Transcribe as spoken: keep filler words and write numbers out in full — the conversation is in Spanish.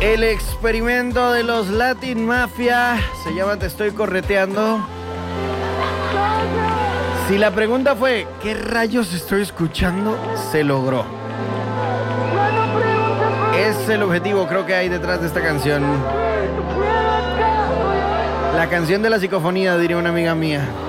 El experimento de los Latin Mafia se llama Te estoy correteando. Si la pregunta fue ¿qué rayos estoy escuchando? Se logró. Es el objetivo, creo que hay detrás de esta canción. La canción de la psicofonía, diría una amiga mía.